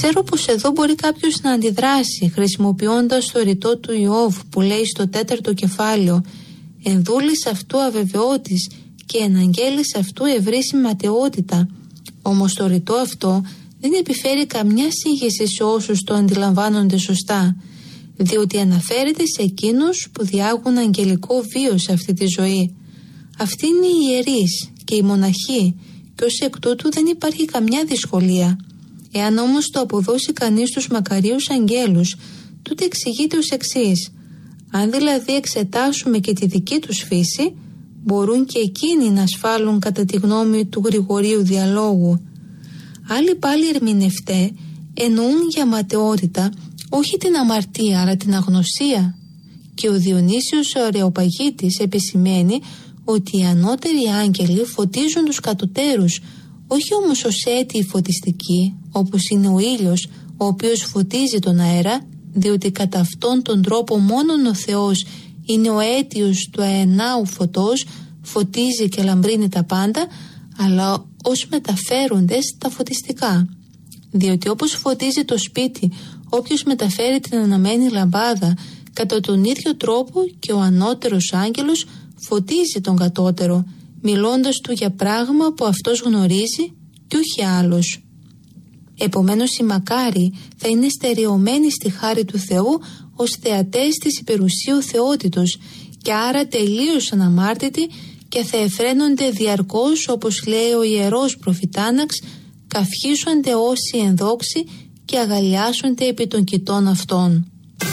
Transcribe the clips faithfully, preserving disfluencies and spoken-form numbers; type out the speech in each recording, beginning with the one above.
Ξέρω πως εδώ μπορεί κάποιος να αντιδράσει χρησιμοποιώντας το ρητό του Ιώβ που λέει στο τέταρτο κεφάλαιο «Ενδούλης αυτού αβεβαιότης και εναγγέλης αυτού ευρύση ματαιότητα». Όμως το ρητό αυτό δεν επιφέρει καμιά σύγχυση σε όσους το αντιλαμβάνονται σωστά, διότι αναφέρεται σε εκείνους που διάγουν αγγελικό βίο σε αυτή τη ζωή. Αυτοί είναι οι ιερείς και οι μοναχοί και ως εκ τούτου δεν υπάρχει καμιά δυσκολία. Εάν όμως το αποδώσει κανείς τους μακαρίους αγγέλους, τότε εξηγείται ως εξής. Αν δηλαδή εξετάσουμε και τη δική τους φύση, μπορούν και εκείνοι να ασφάλουν κατά τη γνώμη του Γρηγορίου Διαλόγου. Άλλοι πάλι ερμηνευτέ εννοούν για ματαιότητα όχι την αμαρτία αλλά την αγνωσία. Και ο Διονύσιος ο Αρεοπαγίτης επισημαίνει ότι οι ανώτεροι άγγελοι φωτίζουν τους κατωτέρους, όχι όμως ως αίτιοι φωτιστικοί, όπως είναι ο ήλιος, ο οποίος φωτίζει τον αέρα, διότι κατά αυτόν τον τρόπο μόνον ο Θεός είναι ο αίτιος του αενάου φωτός, φωτίζει και λαμπρύνει τα πάντα, αλλά ως μεταφέροντες τα φωτιστικά. Διότι όπως φωτίζει το σπίτι όποιος μεταφέρει την αναμένη λαμπάδα, κατά τον ίδιο τρόπο και ο ανώτερος άγγελος φωτίζει τον κατώτερο, μιλώντας του για πράγμα που αυτός γνωρίζει και όχι άλλος. Επομένως οι μακάρι θα είναι στερεωμένοι στη χάρη του Θεού ως θεατές της υπερουσίου θεότητος και άρα τελείως αναμάρτητοι και θα εφραίνονται διαρκώς, όπως λέει ο ιερός προφητάναξ, καυχίζονται όσοι ενδόξοι και αγαλιάσονται επί των κοιτών αυτών.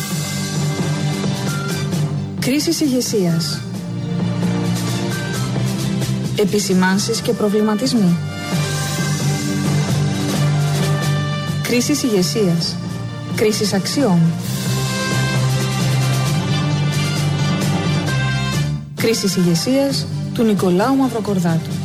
Κρίσεις ηγεσίας. Επισημάνσεις και προβληματισμοί. Κρίσεις ηγεσίας. Κρίσεις αξιών. Κρίσεις ηγεσίας του Νικολάου Μαυροκορδάτου.